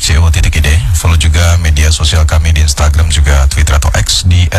@co.id. Follow juga media sosial kami di Instagram juga Twitter atau X di